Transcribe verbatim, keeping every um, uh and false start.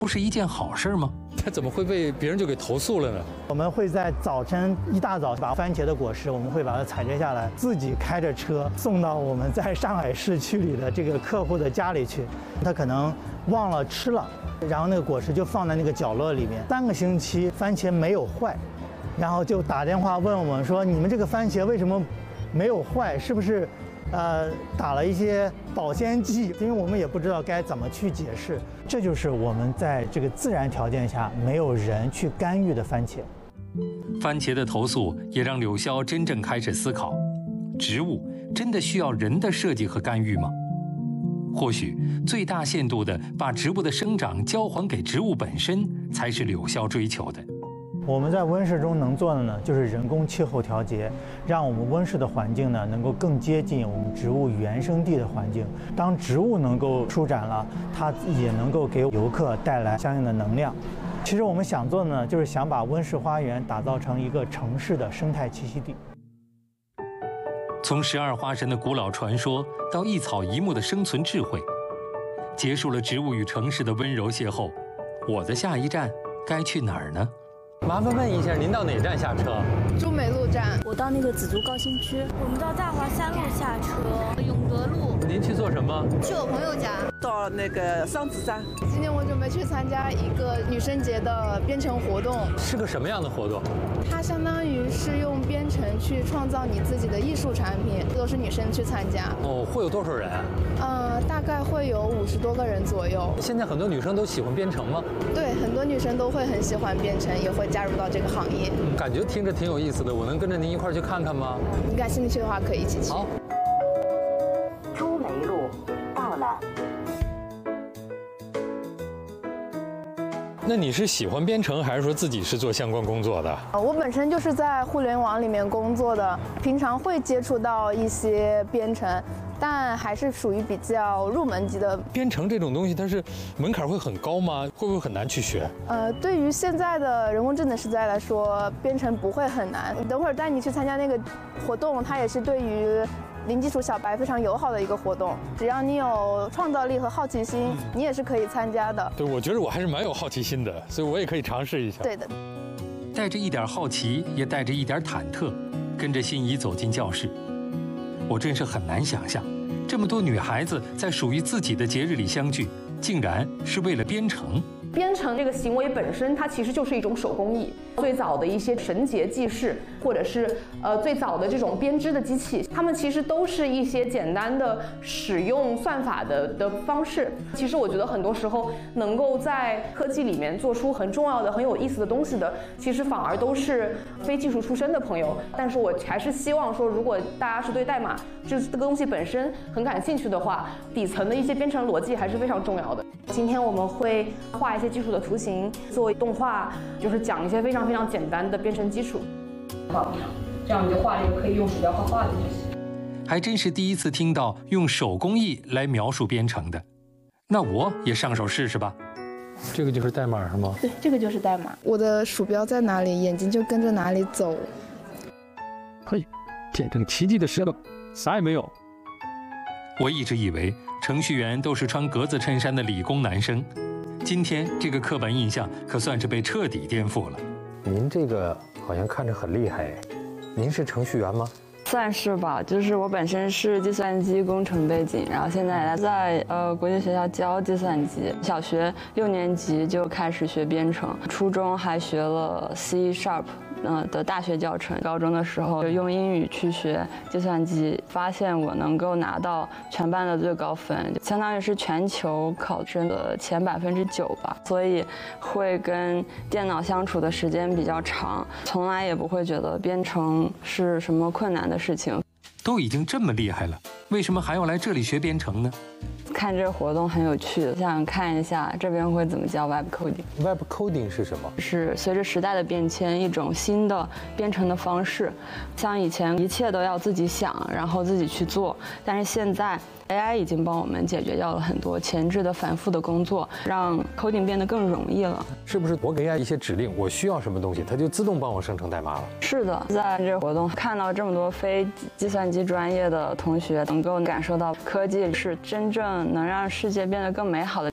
不是一件好事吗？ 他怎么会被别人就给投诉了呢？ 我们会在早晨一大早把番茄的果实，我们会把它采摘下来，自己开着车送到我们在上海市区里的这个客户的家里去。他可能忘了吃了，然后那个果实就放在那个角落里面，三个星期番茄没有坏，然后就打电话问我们说：“你们这个番茄为什么没有坏？是不是？”呃，打了一些保鲜剂，因为我们也不知道该怎么去解释。这就是我们在这个自然条件下没有人去干预的番茄。 番茄的投诉也让柳萧真正开始思考：植物真的需要人的设计和干预吗？或许最大限度地把植物的生长交还给植物本身，才是柳萧追求的。 我们在温室中能做的呢，就是人工气候调节，让我们温室的环境呢能够更接近我们植物原生地的环境。当植物能够舒展了，它也能够给游客带来相应的能量。其实我们想做的呢，就是想把温室花园打造成一个城市的生态栖息地。 从十二花神的古老传说到一草一木的生存智慧，结束了植物与城市的温柔邂逅，我的下一站该去哪儿呢？ 麻烦问一下，您到哪站下车？ 中美路站。 我到那个紫竹高新区。 我们到大华三路下车，永德路。 您去做什么？ 去我朋友家。 到那个桑梓山。 今天我准备去参加一个女生节的编程活动。 是个什么样的活动？ 它相当于是用编程去创造你自己的艺术产品，都是女生去参加。 哦，会有多少人？ 呃，大概会有五十多个人左右。 现在很多女生都喜欢编程吗？ 对，很多女生都会很喜欢编程，也会加入到这个行业。 嗯，感觉听着挺有意思的，我能跟着您一块儿去看看吗？ 你感兴趣的话，可以一起去。 好。 朱梅路到了。 那你是喜欢编程，还是说自己是做相关工作的？ 我本身就是在互联网里面工作的，平常会接触到一些编程，但还是属于比较入门级的。 编程这种东西，它是门槛会很高吗？会不会很难去学？ 呃，对于现在的人工智能时代来说，编程不会很难。等会儿带你去参加那个活动，它也是对于零基础小白非常友好的一个活动，只要你有创造力和好奇心，你也是可以参加的。 对，我觉得我还是蛮有好奇心的，所以我也可以尝试一下。 对的， 带着一点好奇，也带着一点忐忑，跟着心仪走进教室。我真是很难想象，这么多女孩子在属于自己的节日里相聚，竟然是为了编程。 编程这个行为本身，它其实就是一种手工艺。最早的一些绳结记事，或者是呃最早的这种编织的机器，它们其实都是一些简单的使用算法的的方式。其实我觉得很多时候能够在科技里面做出很重要的、很有意思的东西的，其实反而都是非技术出身的朋友。但是我还是希望说，如果大家是对代码这这个东西本身很感兴趣的话，底层的一些编程逻辑还是非常重要的。今天我们会画一些基础的图形，做动画，就是讲一些非常非常简单的编程基础。这样你就画了一个可以用鼠标画画的东西。 还真是第一次听到用手工艺来描述编程的，那我也上手试试吧。 这个就是代码是吗？ 对，这个就是代码。我的鼠标在哪里，眼睛就跟着哪里走。 嘿，见证奇迹的时刻，啥也没有。 我一直以为程序员都是穿格子衬衫的理工男生，今天这个刻板印象可算是被彻底颠覆了。 您这个好像看着很厉害，您是程序员吗？ 算是吧，就是我本身是计算机工程背景，然后现在在呃国际学校教计算机，小学六年级就开始学编程，初中还学了 C Sharp。嗯的大学教程，高中的时候就用英语去学计算机，发现我能够拿到全班的最高分，相当于是全球考生的前百分之九吧，所以会跟电脑相处的时间比较长，从来也不会觉得编程是什么困难的事情。 都已经这么厉害了，为什么还要来这里学编程呢？ 看这个活动很有趣，想看一下这边会怎么教 Web Coding。Web Coding 是什么？ 是随着时代的变迁，一种新的编程的方式。像以前一切都要自己想，然后自己去做，但是现在 A I 已经帮我们解决掉了很多前置的反复的工作，让 coding 变得更容易了。 是不是我给 A I 一些指令，我需要什么东西，它就自动帮我生成代码了？ 是的，在这个活动看到这么多非计算机专业的同学，能够感受到科技是真正能让世界变得更美好的。